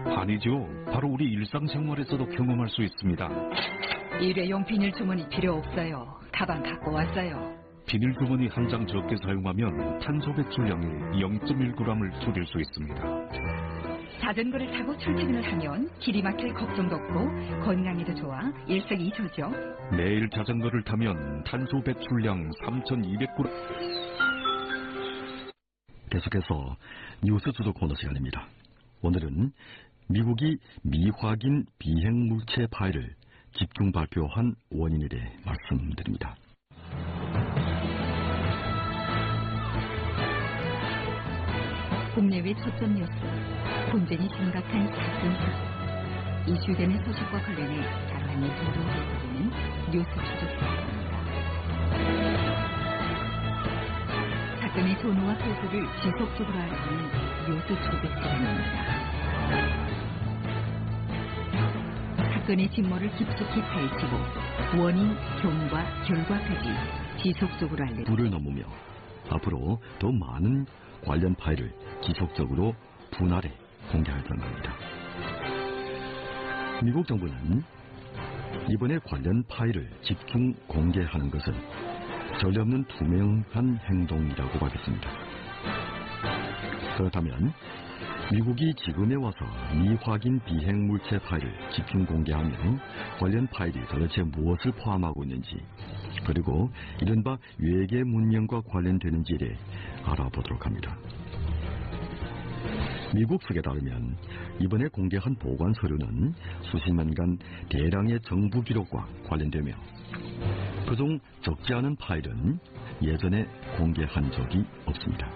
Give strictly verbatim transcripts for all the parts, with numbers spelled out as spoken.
아니죠. 바로 우리 일상생활에서도 경험할 수 있습니다. 일회용 비닐 주머니 필요 없어요. 가방 갖고 왔어요. 비닐 주머니 한 장 적게 사용하면 탄소 배출량이 영 점 일 그램을 줄일 수 있습니다. 자전거를 타고 출퇴근을 하면 길이 막힐 걱정도 없고 건강에도 좋아 일석이조죠. 매일 자전거를 타면 탄소 배출량 삼천이백 그램. 계속해서 뉴스 주도 코너 시간입니다. 오늘은 미국이 미확인 비행 물체 파일을 집중 발표한 원인에 대해 말씀드립니다. 국내외 초점 뉴스, 분쟁이 심각한 사건 사고, 이슈되는 소식과 관련해 다양한 보도를 해드리는 뉴스 추적기입니다. 사건의 전후와 소수를 지속적으로 알아보는 뉴스 추적 시간입니다. 사건의 진모를 깊숙이 파헤치고 원인, 경과, 결과까지 지속적으로 알려 불을 넘으며 앞으로 더 많은 관련 파일을 지속적으로 분할해 공개할 전망입니다. 미국 정부는 이번에 관련 파일을 집중 공개하는 것은 전례 없는 투명한 행동이라고 밝혔습니다. 그렇다면 미국이 지금에 와서 미확인 비행 물체 파일을 집중 공개하며 관련 파일이 도대체 무엇을 포함하고 있는지, 그리고 이른바 외계 문명과 관련되는지에 대해 알아보도록 합니다. 미국 측에 따르면 이번에 공개한 보관 서류는 수십만간 대량의 정부 기록과 관련되며 그중 적지 않은 파일은 예전에 공개한 적이 없습니다.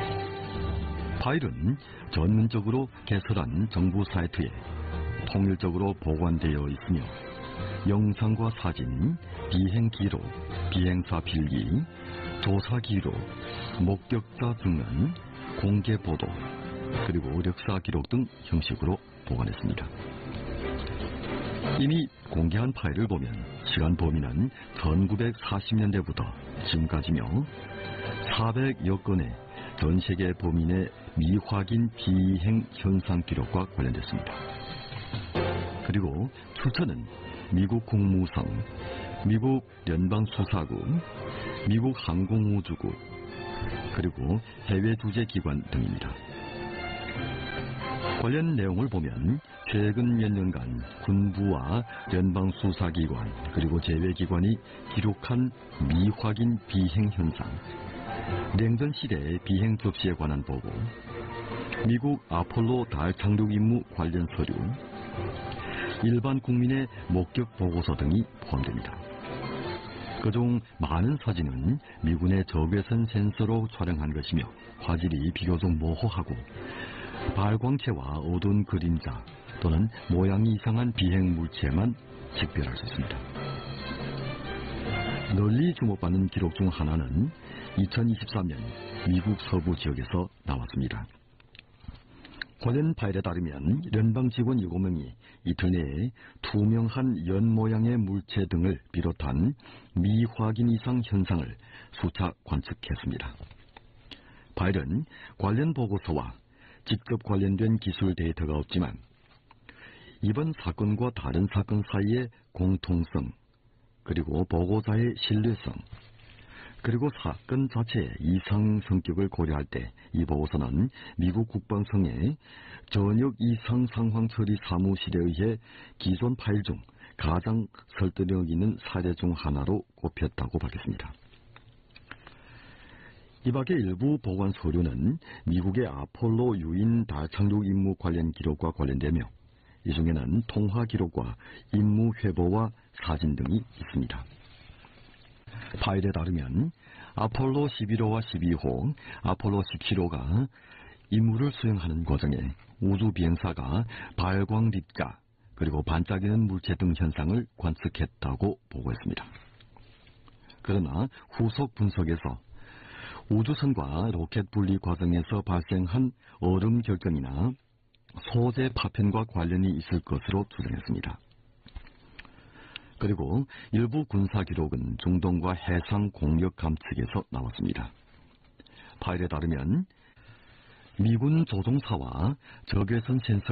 파일은 전문적으로 개설한 정부 사이트에 통일적으로 보관되어 있으며 영상과 사진, 비행 기록, 비행사 필기, 조사 기록, 목격자 증언, 공개 보도, 그리고 역사 기록 등 형식으로 보관했습니다. 이미 공개한 파일을 보면 시간 범위는 천구백사십 년대부터 지금까지며 사백여 건의 전 세계 범인의 미확인 비행 현상 기록과 관련됐습니다. 그리고 출처는 미국 국무성, 미국 연방수사국, 미국 항공우주국, 그리고 해외 주재기관 등입니다. 관련 내용을 보면 최근 몇 년간 군부와 연방수사기관 그리고 제외기관이 기록한 미확인 비행 현상, 냉전 시대의 비행 접시에 관한 보고, 미국 아폴로 달 착륙 임무 관련 서류, 일반 국민의 목격 보고서 등이 포함됩니다. 그중 많은 사진은 미군의 적외선 센서로 촬영한 것이며 화질이 비교적 모호하고 발광체와 어두운 그림자 또는 모양이 이상한 비행 물체만 식별할 수 있습니다. 널리 주목받는 기록 중 하나는 이천이십삼 년 미국 서부 지역에서 나왔습니다. 관련 파일에 따르면 연방 직원 일곱 명이 이틀 내에 투명한 연 모양의 물체 등을 비롯한 미확인 이상 현상을 수차 관측했습니다. 파일은 관련 보고서와 직접 관련된 기술 데이터가 없지만 이번 사건과 다른 사건 사이의 공통성, 그리고 보고자의 신뢰성, 그리고 사건 자체의 이상 성격을 고려할 때 이 보고서는 미국 국방성의 전역 이상 상황 처리 사무실에 의해 기존 파일 중 가장 설득력 있는 사례 중 하나로 꼽혔다고 밝혔습니다. 이 밖에 일부 보관 서류는 미국의 아폴로 유인 달 착륙 임무 관련 기록과 관련되며 이 중에는 통화 기록과 임무 회보와 사진 등이 있습니다. 파일에 따르면 아폴로 십일 호와 십이 호, 아폴로 십칠 호가 임무를 수행하는 과정에 우주 비행사가 발광 빛자 그리고 반짝이는 물체 등 현상을 관측했다고 보고했습니다. 그러나 후속 분석에서 우주선과 로켓 분리 과정에서 발생한 얼음 결정이나 소재 파편과 관련이 있을 것으로 추정했습니다. 그리고 일부 군사 기록은 중동과 해상 공격 감측에서 나왔습니다. 파일에 따르면 미군 조종사와 적외선 센서